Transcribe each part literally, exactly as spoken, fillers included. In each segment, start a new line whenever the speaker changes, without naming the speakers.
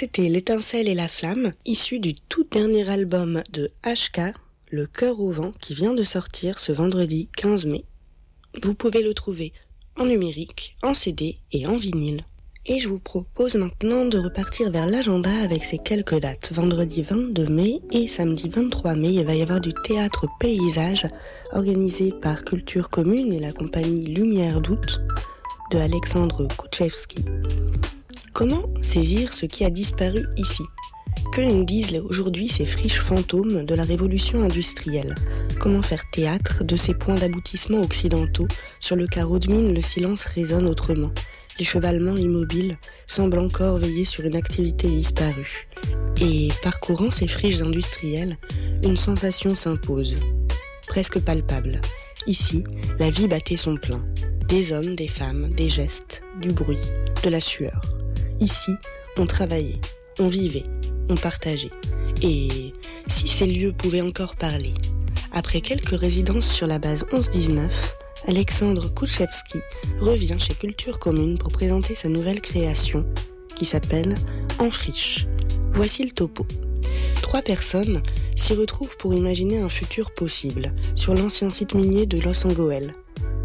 C'était L'étincelle et la flamme, issu du tout dernier album de H K, Le cœur au vent, qui vient de sortir ce vendredi quinze mai. Vous pouvez le trouver en numérique, en C D et en vinyle. Et je vous propose maintenant de repartir vers l'agenda avec ces quelques dates. Vendredi vingt-deux mai et samedi vingt-trois mai, il va y avoir du théâtre paysage organisé par Culture Commune et la compagnie Lumière d'août de Alexandre Kouchevski. Comment saisir ce qui a disparu ici ? Que nous disent aujourd'hui ces friches fantômes de la révolution industrielle ? Comment faire théâtre de ces points d'aboutissement occidentaux ? Sur le carreau de mine, le silence résonne autrement. Les chevalements immobiles semblent encore veiller sur une activité disparue. Et parcourant ces friches industrielles, une sensation s'impose, presque palpable. Ici, la vie battait son plein. Des hommes, des femmes, des gestes, du bruit, de la sueur. Ici, on travaillait, on vivait, on partageait. Et si ces lieux pouvaient encore parler ? Après quelques résidences sur la base onze dix-neuf, Alexandre Kouchevski revient chez Culture Commune pour présenter sa nouvelle création qui s'appelle En friche. Voici le topo. Trois personnes s'y retrouvent pour imaginer un futur possible sur l'ancien site minier de Los Angoel.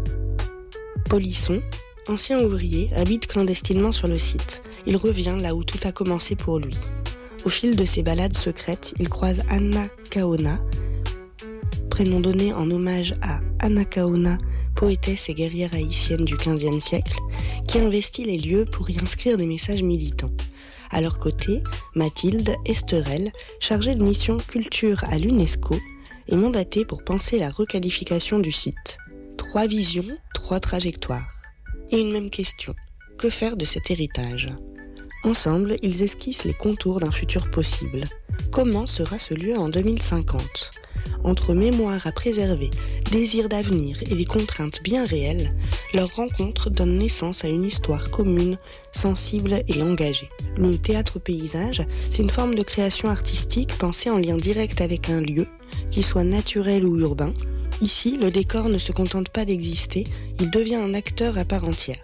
Polisson, ancien ouvrier, habite clandestinement sur le site. Il revient là où tout a commencé pour lui. Au fil de ses balades secrètes, il croise Anna Kaona, prénom donné en hommage à Anna Kaona, poétesse et guerrière haïtienne du quinzième siècle, qui investit les lieux pour y inscrire des messages militants. À leur côté, Mathilde Esterel, chargée de mission culture à l'UNESCO, est mandatée pour penser la requalification du site. Trois visions, trois trajectoires. Et une même question. Que faire de cet héritage ? Ensemble, ils esquissent les contours d'un futur possible. Comment sera ce lieu en deux mille cinquante ? Entre mémoire à préserver, désir d'avenir et des contraintes bien réelles, leur rencontre donne naissance à une histoire commune, sensible et engagée. Le théâtre paysage, c'est une forme de création artistique pensée en lien direct avec un lieu, qu'il soit naturel ou urbain. Ici, le décor ne se contente pas d'exister, il devient un acteur à part entière.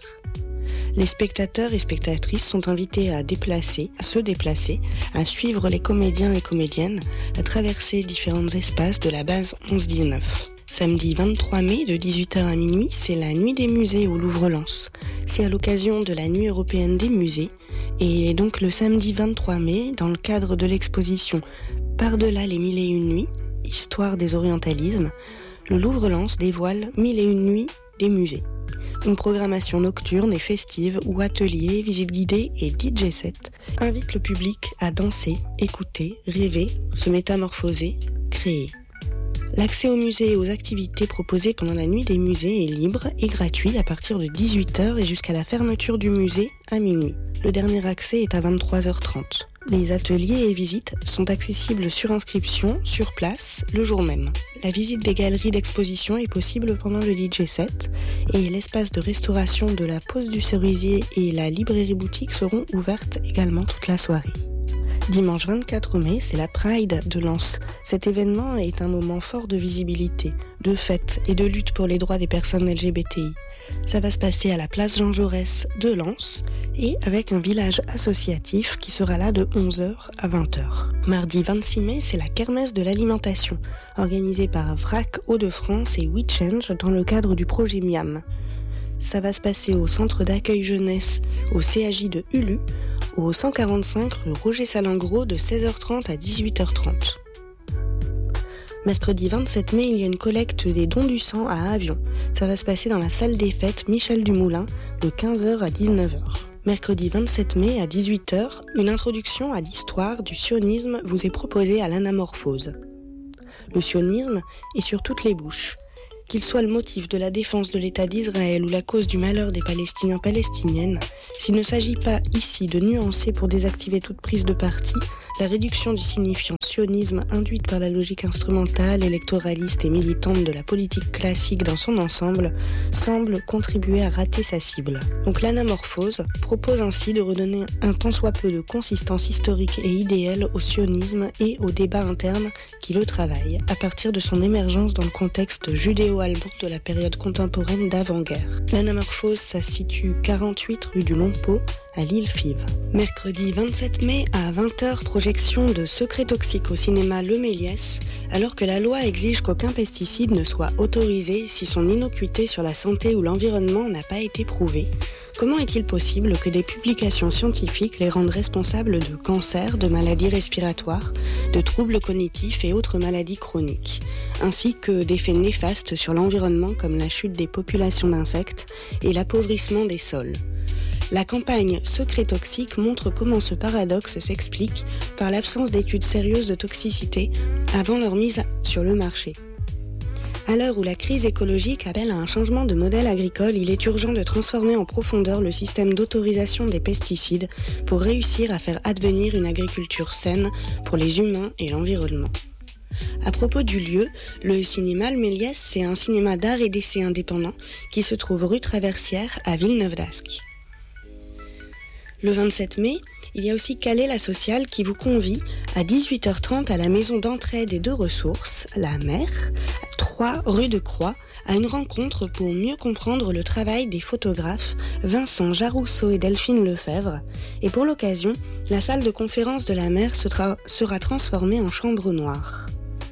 Les spectateurs et spectatrices sont invités à déplacer, à se déplacer, à suivre les comédiens et comédiennes, à traverser différents espaces de la base onze dix-neuf. Samedi vingt-trois mai de dix-huit heures à minuit, c'est la nuit des musées au Louvre-Lens. C'est à l'occasion de la nuit européenne des musées, et donc le samedi vingt-trois mai, dans le cadre de l'exposition Par-delà les mille et une nuits, Histoire des orientalismes, le Louvre-Lens dévoile Mille et une nuits des musées. Une programmation nocturne et festive où ateliers, visites guidées et D J set invitent le public à danser, écouter, rêver, se métamorphoser, créer. L'accès au musée et aux activités proposées pendant la nuit des musées est libre et gratuit à partir de dix-huit heures et jusqu'à la fermeture du musée à minuit. Le dernier accès est à vingt-trois heures trente. Les ateliers et visites sont accessibles sur inscription, sur place, le jour même. La visite des galeries d'exposition est possible pendant le D J set et l'espace de restauration de la Pause du Cerisier et la librairie boutique seront ouvertes également toute la soirée. Dimanche vingt-quatre mai, c'est la Pride de Lens. Cet événement est un moment fort de visibilité, de fête et de lutte pour les droits des personnes L G B T I. Ça va se passer à la place Jean Jaurès de Lens et avec un village associatif qui sera là de onze heures à vingt heures. Mardi vingt-six mai, c'est la kermesse de l'alimentation, organisée par V R A C Hauts-de-France et We Change dans le cadre du projet Miam. Ça va se passer au centre d'accueil jeunesse, au C A J de Ulu, au cent quarante-cinq rue Roger Salingro de seize heures trente à dix-huit heures trente. Mercredi vingt-sept mai, il y a une collecte des dons du sang à Avion. Ça va se passer dans la salle des fêtes Michel Dumoulin de quinze heures à dix-neuf heures. Mercredi vingt-sept mai à dix-huit heures, une introduction à l'histoire du sionisme vous est proposée à l'Anamorphose. Le sionisme est sur toutes les bouches. Qu'il soit le motif de la défense de l'État d'Israël ou la cause du malheur des Palestiniens palestiniennes, s'il ne s'agit pas ici de nuancer pour désactiver toute prise de parti, la réduction du signifiant sionisme induite par la logique instrumentale, électoraliste et militante de la politique classique dans son ensemble, semble contribuer à rater sa cible. Donc l'anamorphose propose ainsi de redonner un tant soit peu de consistance historique et idéale au sionisme et au débat interne qui le travaille, à partir de son émergence dans le contexte judéo-allemand de la période contemporaine d'avant-guerre. L'anamorphose, ça se situe quarante-huit rue du Long-Pot, à Lille-Fives. Mercredi vingt-sept mai à vingt heures, projection de Secret toxique au cinéma Le Méliès, alors que la loi exige qu'aucun pesticide ne soit autorisé si son innocuité sur la santé ou l'environnement n'a pas été prouvée. Comment est-il possible que des publications scientifiques les rendent responsables de cancers, de maladies respiratoires, de troubles cognitifs et autres maladies chroniques, ainsi que d'effets néfastes sur l'environnement comme la chute des populations d'insectes et l'appauvrissement des sols ? La campagne Secret toxique montre comment ce paradoxe s'explique par l'absence d'études sérieuses de toxicité avant leur mise sur le marché. À l'heure où la crise écologique appelle à un changement de modèle agricole, il est urgent de transformer en profondeur le système d'autorisation des pesticides pour réussir à faire advenir une agriculture saine pour les humains et l'environnement. À propos du lieu, le cinéma Le Méliès, c'est un cinéma d'art et d'essai indépendant qui se trouve rue Traversière à Villeneuve-d'Ascq. Le vingt-sept mai, il y a aussi Calais la sociale qui vous convie à dix-huit heures trente à la maison d'entraide et de ressources, la Mer, trois rue de Croix, à une rencontre pour mieux comprendre le travail des photographes Vincent Jarousseau et Delphine Lefebvre. Et pour l'occasion, la salle de conférence de la Mer sera, sera transformée en chambre noire.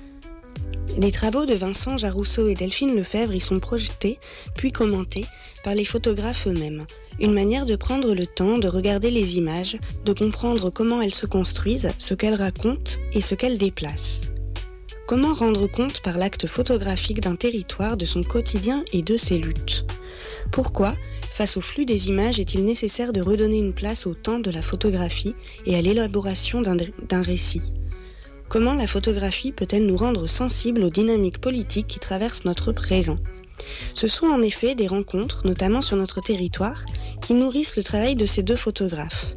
Les travaux de Vincent Jarousseau et Delphine Lefebvre y sont projetés, puis commentés par les photographes eux-mêmes. Une manière de prendre le temps de regarder les images, de comprendre comment elles se construisent, ce qu'elles racontent et ce qu'elles déplacent. Comment rendre compte par l'acte photographique d'un territoire, de son quotidien et de ses luttes ? Pourquoi, face au flux des images, est-il nécessaire de redonner une place au temps de la photographie et à l'élaboration d'un, d'un récit ? Comment la photographie peut-elle nous rendre sensibles aux dynamiques politiques qui traversent notre présent ? Ce sont en effet des rencontres, notamment sur notre territoire, qui nourrissent le travail de ces deux photographes.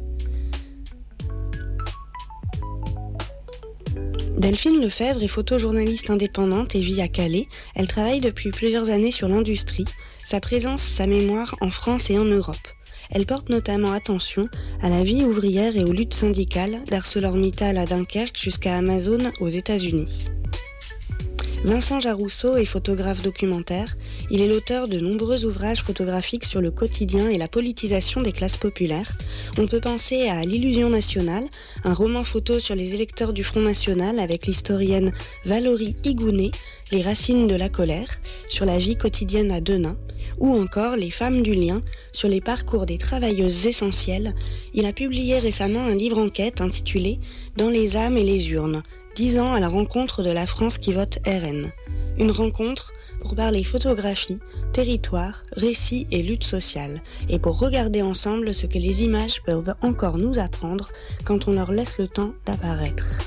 Delphine Lefebvre est photojournaliste indépendante et vit à Calais. Elle travaille depuis plusieurs années sur l'industrie, sa présence, sa mémoire en France et en Europe. Elle porte notamment attention à la vie ouvrière et aux luttes syndicales, d'ArcelorMittal à Dunkerque jusqu'à Amazon aux États-Unis. Vincent Jarousseau est photographe documentaire. Il est l'auteur de nombreux ouvrages photographiques sur le quotidien et la politisation des classes populaires. On peut penser à L'Illusion nationale, un roman photo sur les électeurs du Front National avec l'historienne Valérie Higounet, Les racines de la colère, sur la vie quotidienne à Denain, ou encore Les femmes du lien, sur les parcours des travailleuses essentielles. Il a publié récemment un livre enquête intitulé « Dans les âmes et les urnes », dix ans à la rencontre de la France qui vote R N. Une rencontre pour parler photographie, territoire, récit et lutte sociale, et pour regarder ensemble ce que les images peuvent encore nous apprendre quand on leur laisse le temps d'apparaître.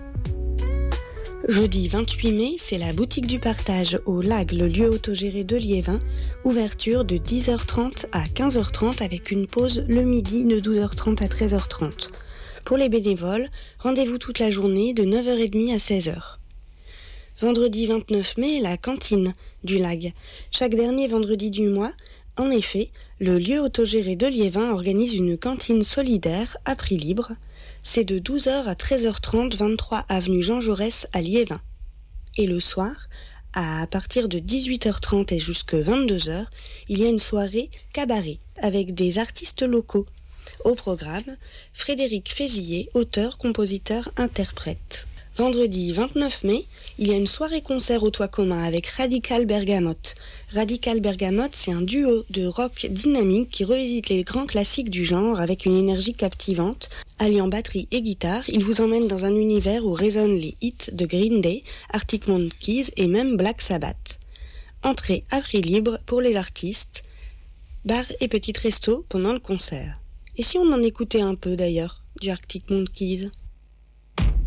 Jeudi vingt-huit mai, c'est la boutique du partage au L A G, le lieu autogéré de Liévin, ouverture de dix heures trente à quinze heures trente avec une pause le midi de douze heures trente à treize heures trente. Pour les bénévoles, rendez-vous toute la journée de neuf heures trente à seize heures. Vendredi vingt-neuf mai, la cantine du L A G. Chaque dernier vendredi du mois, en effet, le lieu autogéré de Liévin organise une cantine solidaire à prix libre. C'est de douze heures à treize heures trente, vingt-trois avenue Jean Jaurès à Liévin. Et le soir, à partir de dix-huit heures trente et jusqu'à vingt-deux heures, il y a une soirée cabaret avec des artistes locaux. Au programme, Frédéric Fézillet, auteur, compositeur, interprète. Vendredi vingt-neuf mai, il y a une soirée-concert au toit commun avec Radical Bergamote. Radical Bergamote, c'est un duo de rock dynamique qui revisite les grands classiques du genre avec une énergie captivante. Alliant batterie et guitare, il vous emmène dans un univers où résonnent les hits de Green Day, Arctic Monkeys et même Black Sabbath. Entrée à prix libre pour les artistes, bar et petit resto pendant le concert. Et si on en écoutait un peu d'ailleurs, du Arctic Monkeys ?